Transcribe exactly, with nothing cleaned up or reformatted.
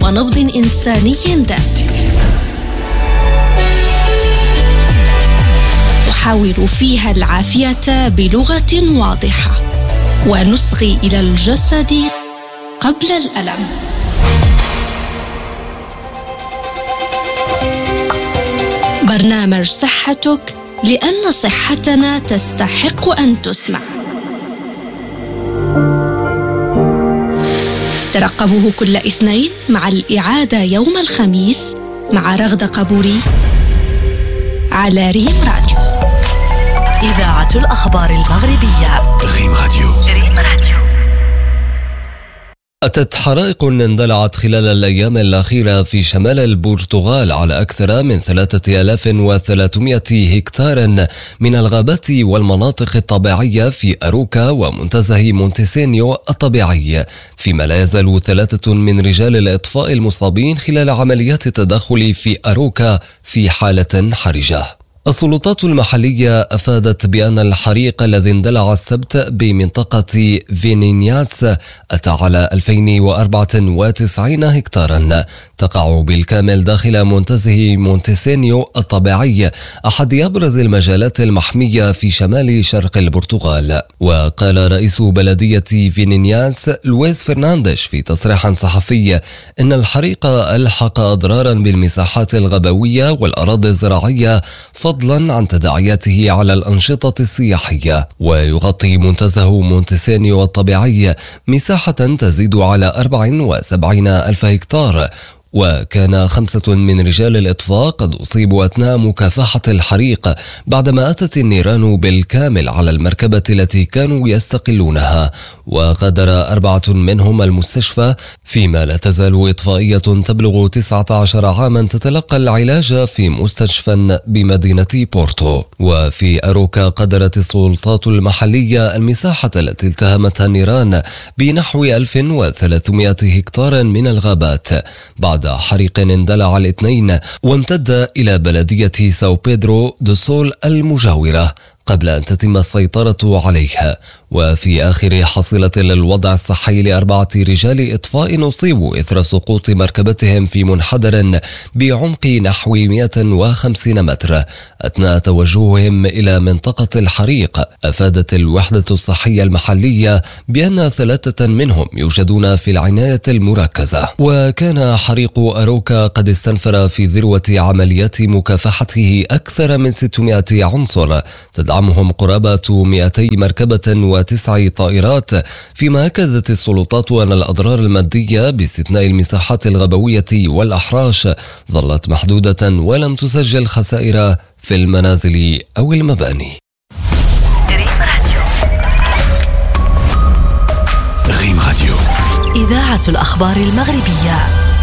ونبض إنساني دافئ. نحاور فيها العافية بلغة واضحة ونصغي إلى الجسد قبل الألم. برنامج صحتك، لأن صحتنا تستحق أن تسمع. ترقبوه كل اثنين مع الإعادة يوم الخميس مع رغدة قبوري على ريم راديو. إذاعة الأخبار المغربية. ريم راديو. ريم راديو. أتت حرائق اندلعت خلال الأيام الأخيرة في شمال البرتغال على أكثر من ثلاثة آلاف وثلاثمائة هكتار من الغابات والمناطق الطبيعية في أروكا ومنتزه مونتيسينيو الطبيعي، فيما لا يزال ثلاثة من رجال الإطفاء المصابين خلال عمليات التدخل في أروكا في حالة حرجة. السلطات المحلية أفادت بأن الحريق الذي اندلع السبت بمنطقة فينينياس أتى على ألفين وأربعة وتسعين هكتارا تقع بالكامل داخل منتزه مونتيسينيو الطبيعي، أحد أبرز المجالات المحمية في شمال شرق البرتغال. وقال رئيس بلدية فينينياس لويس فرنانديش في تصريح صحفي إن الحريق ألحق أضرارا بالمساحات الغابوية والأراضي الزراعية فضلا عن تداعياته على الأنشطة السياحية. ويغطي منتزه مونتيسينيو الطبيعي مساحة تزيد على أربعة وسبعين ألف هكتار، وكان خمسة من رجال الإطفاء قد أصيبوا أثناء مكافحة الحريق بعدما أتت النيران بالكامل على المركبة التي كانوا يستقلونها، وغادر أربعة منهم المستشفى، فيما لا تزال إطفائية تبلغ تسعة عشر عاما تتلقى العلاج في مستشفى بمدينة بورتو. وفي أروكا قدرت السلطات المحلية المساحة التي التهمتها النيران بنحو ألف وثلاثمائة هكتار من الغابات بعد حريق اندلع الاثنين وامتد إلى بلدية ساو بيدرو دو سول المجاورة قبل أن تتم السيطرة عليها. وفي آخر حصيلة للوضع الصحي لأربعة رجال إطفاء أصيبوا إثر سقوط مركبتهم في منحدر بعمق نحو مئة وخمسين متر أثناء توجههم إلى منطقة الحريق. أفادت الوحدة الصحية المحلية بأن ثلاثة منهم يوجدون في العناية المركزة. وكان حريق أروكا قد استنفر في ذروة عمليات مكافحته أكثر من ستمائة عنصر تدعمهم قرابة مئتي مركبة وتسع طائرات، فيما أكدت السلطات أن الأضرار المادية باستثناء المساحات الغابوية والأحراش ظلت محدودة ولم تسجل خسائر في المنازل أو المباني. ريم راديو. إذاعة الأخبار المغربية.